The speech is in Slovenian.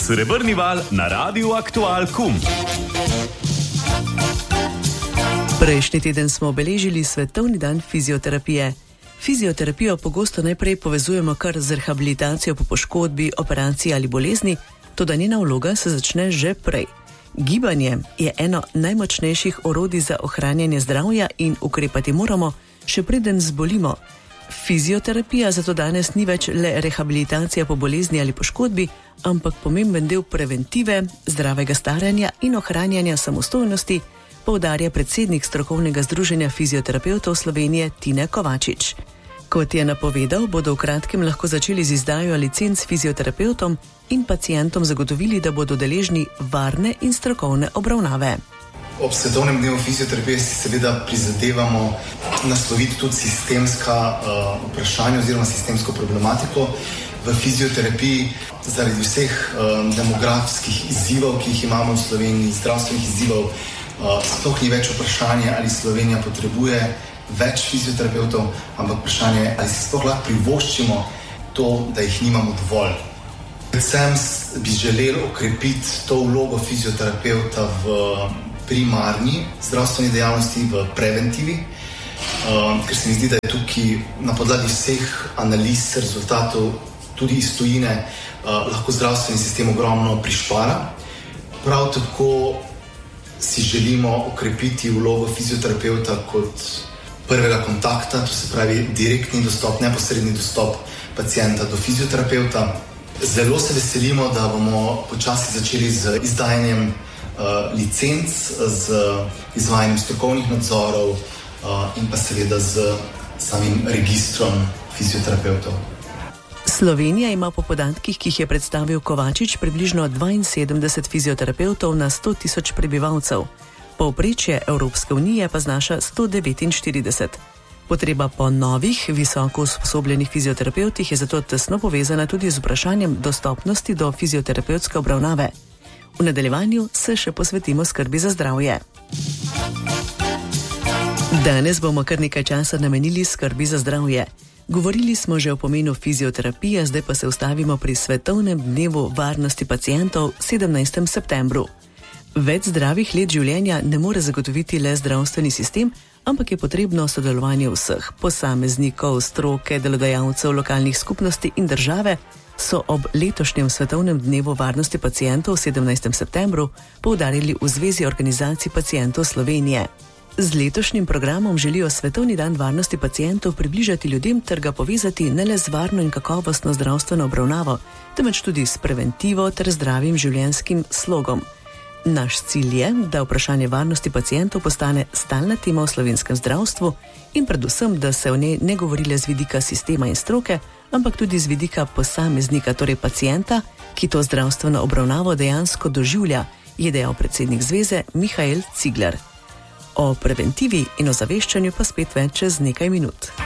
Srebrni val na Radiu Aktual KUM. Prejšnji teden smo obeležili Svetovni dan fizioterapije. Fizioterapijo pogosto najprej povezujemo kar z rehabilitacijo po poškodbi, operaciji ali bolezni, toda njena vloga se začne že prej. Gibanje je eno najmočnejših orodij za ohranjanje zdravja in ukrepati moramo, še preden zbolimo. Fizioterapija zato danes ni več le rehabilitacija po bolezni ali poškodbi, ampak pomemben del preventive, zdravega staranja in ohranjanja samostojnosti, poudarja predsednik strokovnega združenja fizioterapevtov Slovenije Tine Kovačič. Kot je napovedal, bodo v kratkem lahko začeli z izdajo licenc fizioterapevtom in pacientom zagotovili, da bodo deležni varne in strokovne obravnave. Ob Svetovnem dnevu fizioterapije si seveda prizadevamo nasloviti tudi sistemska vprašanja oziroma sistemsko problematiko v fizioterapiji. Zaradi vseh demografskih izzivov, ki jih imamo v Sloveniji, zdravstvenih izzivov, sploh ni več vprašanje, ali Slovenija potrebuje več fizioterapevtov, ampak vprašanje je, ali si sploh lahko privoščimo to, da jih nimamo dovolj. Predvsem bi želeli okrepiti to vlogo fizioterapevta v primarni zdravstveni dejavnosti, v preventivi, ker se mi zdi, da je tukaj na podlagi vseh analiz, rezultatov, tudi iz tujine, lahko zdravstveni sistem ogromno prišpara. Prav tako si želimo okrepiti vlogo fizioterapevta kot prvega kontakta, to se pravi direktni dostop, neposredni dostop pacienta do fizioterapevta. Zelo se veselimo, da bomo počasi začeli z izdajanjem licenc, z izvajanjem strokovnih nadzorov in pa seveda z samim registrom fizioterapevtov. Slovenija ima po podatkih, ki jih je predstavil Kovačič, približno 72 fizioterapevtov na 100 tisoč prebivalcev. Povprečje Evropske unije pa znaša 149. Potreba po novih, visoko usposobljenih fizioterapevtih je zato tesno povezana tudi z vprašanjem dostopnosti do fizioterapevtske obravnave. V nadaljevanju se še posvetimo skrbi za zdravje. Danes bomo kar nekaj časa namenili skrbi za zdravje. Govorili smo že o pomenu fizioterapije, zdaj pa se ustavimo pri Svetovnem dnevu varnosti pacientov 17. septembru. Več zdravih let življenja ne more zagotoviti le zdravstveni sistem, ampak je potrebno sodelovanje vseh posameznikov, stroke, delodajalcev, lokalnih skupnosti in države, so ob letošnjem Svetovnem dnevu varnosti pacientov 17. septembru poudarili v Zvezi organizacij pacientov Slovenije. Z letošnjim programom želijo Svetovni dan varnosti pacientov približati ljudem ter ga povezati ne le z varno in kakovostno zdravstveno obravnavo, temveč tudi s preventivo ter zdravim življenjskim slogom. Naš cilj je, da vprašanje varnosti pacientov postane stalna tema v slovenskem zdravstvu in predvsem, da se o njej ne govori le z vidika sistema in stroke, ampak tudi z vidika posameznika, torej pacienta, ki to zdravstveno obravnavo dejansko doživlja, je dejal predsednik zveze Mihael Cigler. O preventivi in o zaveščanju pa spet več čez nekaj minut.